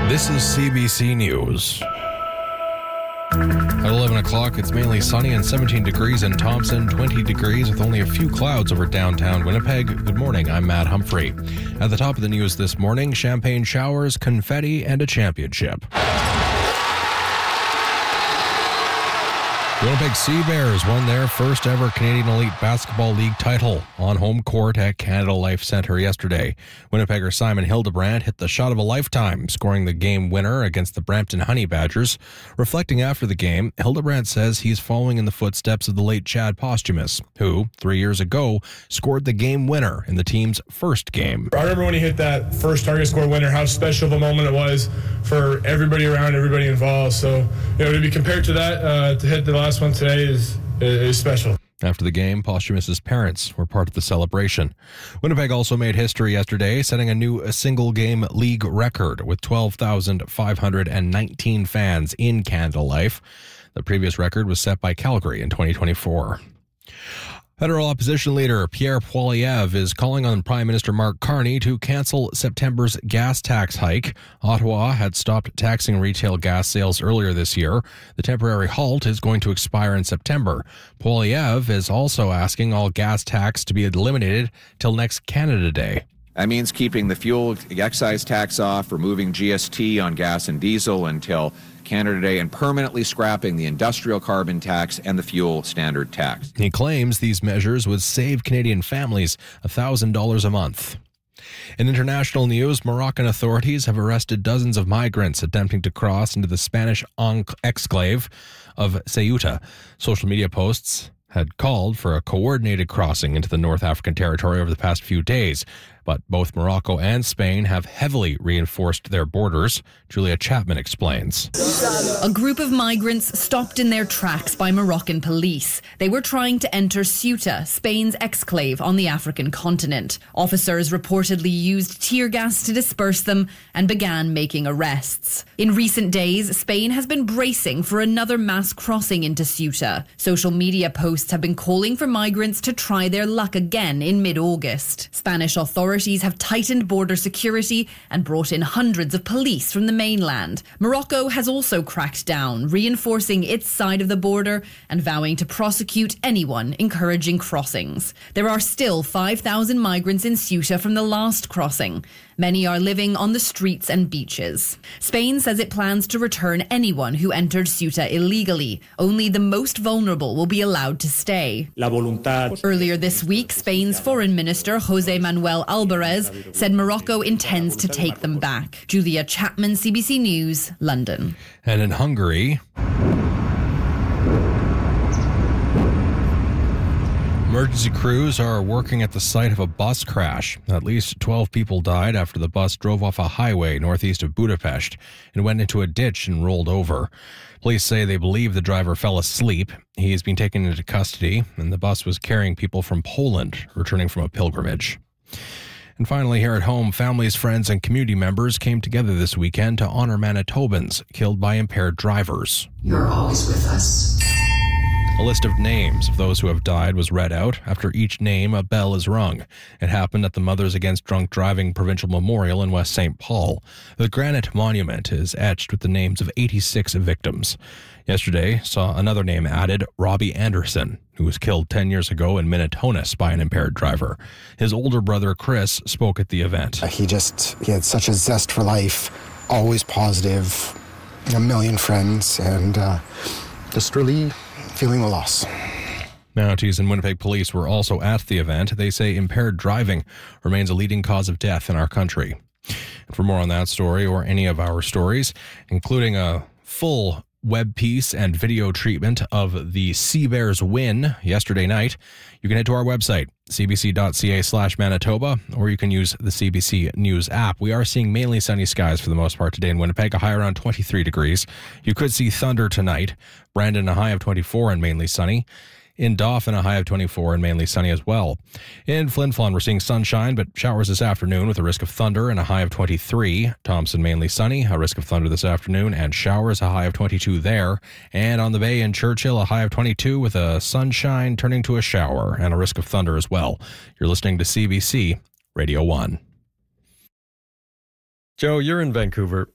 This is CBC News. At 11 o'clock, it's mainly sunny and 17 degrees in Thompson, 20 degrees with only a few clouds over downtown Winnipeg. Good morning, I'm Matt Humphrey. At the top of the news this morning, champagne showers, confetti, and a championship. Winnipeg Sea Bears won their first ever Canadian Elite Basketball League title on home court at Canada Life Centre yesterday. Winnipegger Simon Hildebrandt hit the shot of a lifetime, scoring the game winner against the Brampton Honey Badgers. Reflecting after the game, Hildebrandt says he's following in the footsteps of the late Chad Posthumus, who, 3 years ago, scored the game winner in the team's first game. I remember when he hit that first target score winner, how special of a moment it was for everybody around, everybody involved. So, to be compared to that, to hit the last one today is special. After the game, Posthumus's parents were part of the celebration. Winnipeg also made history yesterday, setting a new single-game league record with 12,519 fans in Canada Life. The previous record was set by Calgary in 2024. Federal opposition leader Pierre Poilievre is calling on Prime Minister Mark Carney to cancel September's gas tax hike. Ottawa had stopped taxing retail gas sales earlier this year. The temporary halt is going to expire in September. Poilievre is also asking all gas tax to be eliminated till next Canada Day. That means keeping the fuel excise tax off, removing GST on gas and diesel until Canada Day, and permanently scrapping the industrial carbon tax and the fuel standard tax. He claims these measures would save Canadian families $1,000 a month. In international news, Moroccan authorities have arrested dozens of migrants attempting to cross into the Spanish exclave of Ceuta. Social media posts had called for a coordinated crossing into the North African territory over the past few days, but both Morocco and Spain have heavily reinforced their borders. Julia Chapman explains. A group of migrants stopped in their tracks by Moroccan police. They were trying to enter Ceuta, Spain's exclave on the African continent. Officers reportedly used tear gas to disperse them and began making arrests. In recent days, Spain has been bracing for another mass crossing into Ceuta. Social media posts have been calling for migrants to try their luck again in mid-August. Spanish authorities have tightened border security and brought in hundreds of police from the mainland. Morocco has also cracked down, reinforcing its side of the border and vowing to prosecute anyone encouraging crossings. There are still 5,000 migrants in Ceuta from the last crossing. Many are living on the streets and beaches. Spain says it plans to return anyone who entered Ceuta illegally. Only the most vulnerable will be allowed to stay. Earlier this week, Spain's Foreign Minister José Manuel Alvarez said Morocco intends to take them back. Julia Chapman, CBC News, London. And in Hungary, emergency crews are working at the site of a bus crash. At least 12 people died after the bus drove off a highway northeast of Budapest and went into a ditch and rolled over. Police say they believe the driver fell asleep. He's been taken into custody, and the bus was carrying people from Poland returning from a pilgrimage. And finally, here at home, families, friends, and community members came together this weekend to honor Manitobans killed by impaired drivers. You're always with us. A list of names of those who have died was read out. After each name, a bell is rung. It happened at the Mothers Against Drunk Driving Provincial Memorial in West St. Paul. The granite monument is etched with the names of 86 victims. Yesterday saw another name added, Robbie Anderson, who was killed 10 years ago in Minitonas by an impaired driver. His older brother, Chris, spoke at the event. He had such a zest for life, always positive, a million friends, and just really feeling the loss. Mounties and Winnipeg Police were also at the event. They say impaired driving remains a leading cause of death in our country. And for more on that story or any of our stories, including a full web piece and video treatment of the Sea Bears win yesterday night, you can head to our website, cbc.ca/Manitoba, or you can use the CBC News app. We are seeing mainly sunny skies for the most part today in Winnipeg, a high around 23 degrees. You could see thunder tonight. Brandon, a high of 24 and mainly sunny. In Dauphin, a high of 24 and mainly sunny as well. In Flin Flon, we're seeing sunshine, but showers this afternoon with a risk of thunder and a high of 23. Thompson, mainly sunny, a risk of thunder this afternoon, and showers, a high of 22 there. And on the bay in Churchill, a high of 22 with a sunshine turning to a shower and a risk of thunder as well. You're listening to CBC Radio 1. Joe, you're in Vancouver.